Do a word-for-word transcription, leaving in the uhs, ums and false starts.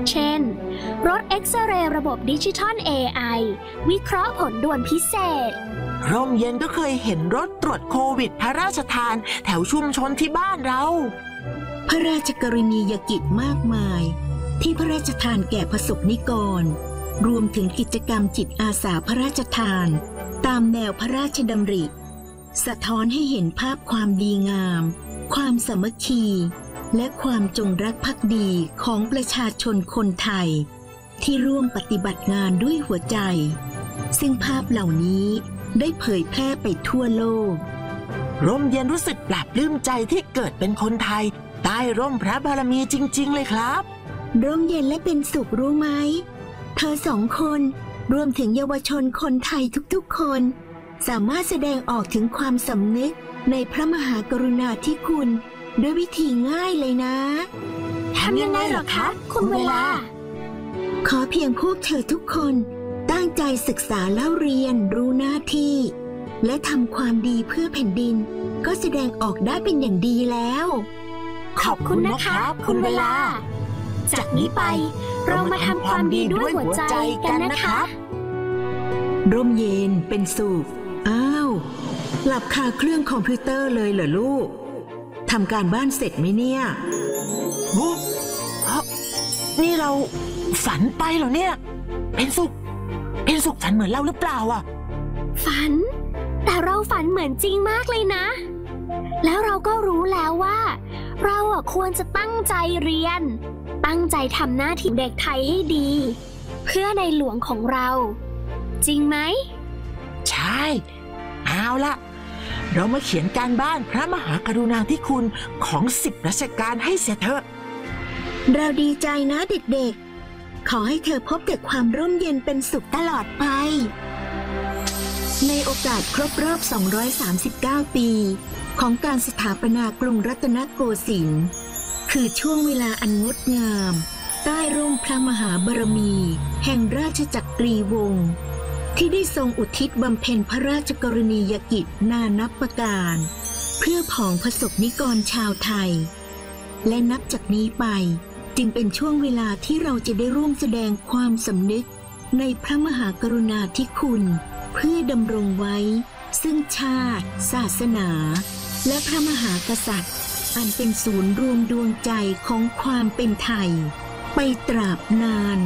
เช่นรถเอ็กซเรย์ระบบดิจิทัล เอ ไอ วิเคราะห์ผลด่วนพิเศษร่มเย็นก็เคยเห็นรถตรวจโควิดพระราชทานแถวชุมชนที่บ้านเราพระราชกรณียกิจมากมายที่พระราชทานแก่ประสบนิกรรวมถึงกิจกรรมจิตอาสาพระราชทานตามแนวพระราชดำริสะท้อนให้เห็นภาพความดีงามความสามัคคีและความจงรักภักดีของประชาชนคนไทยที่ร่วมปฏิบัติงานด้วยหัวใจซึ่งภาพเหล่านี้ได้เผยแพร่ไปทั่วโลกร่มเย็นรู้สึกปลาบปลื้มใจที่เกิดเป็นคนไทยใต้ร่มพระบารมีจริงๆเลยครับร่มเย็นและเป็นสุขรู้ไหมเธอสองคนรวมถึงเยาวชนคนไทยทุกๆคนสามารถแสดงออกถึงความสำนึกในพระมหากรุณาธิคุณด้วยวิธีง่ายเลยนะทำยังไงหรอคะคุณเวลาขอเพียงพวกเธอทุกคนตั้งใจศึกษาเล่าเรียนรู้หน้าที่และทำความดีเพื่อแผ่นดินก็แสดงออกได้เป็นอย่างดีแล้วขอบคุณนะคะคุณเวลาจากนี้ไปเรามาทำความดีด้วยหัวใจกันนะคะร่มเย็นเป็นสุขอ้าวหลับคาเครื่องคอมพิวเตอร์เลยเหรอลูกทำการบ้านเสร็จไหมเนี่ยโอ้นี่เราฝันไปเหรอเนี่ยเป็นสุขเป็นสุขฝันเหมือนเราหรือเปล่าอ่ะฝันแต่เราฝันเหมือนจริงมากเลยนะแล้วเราก็รู้แล้วว่าเราอ่ะควรจะตั้งใจเรียนตั้งใจทำหน้าที่เด็กไทยให้ดีเพื่อในหลวงของเราจริงไหมใช่เอาล่ะเรามาเขียนการบ้านพระมหากรุณาธิคุณของสิบราชการให้เสร็จเถอะเราดีใจนะเด็กๆขอให้เธอพบแต่ความร่มเย็นเป็นสุขตลอดไปในโอกาสครบรอบสองร้อยสามสิบเก้าปีของการสถาปนากรุงรัตนโกสินทร์คือช่วงเวลาอันงดงามใต้ร่มพระมหาบารมีแห่งราชจักรีวงศ์ที่ได้ทรงอุทิศบำเพ็ญพระราชกรณียกิจนานับประการเพื่อผองประสบนิกรชาวไทยและนับจากนี้ไปจึงเป็นช่วงเวลาที่เราจะได้ร่วมแสดงความสำนึกในพระมหากรุณาธิคุณเพื่อดำรงไว้ซึ่งชาติศาสนาและพระมหากษัตริย์อันเป็นศูนย์รวมดวงใจของความเป็นไทยไปตราบนาน